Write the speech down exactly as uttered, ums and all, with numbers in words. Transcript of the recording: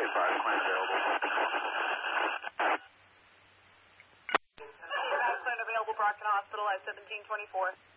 twenty-five, client available. Client available, Brockton Hospital at seventeen twenty-four.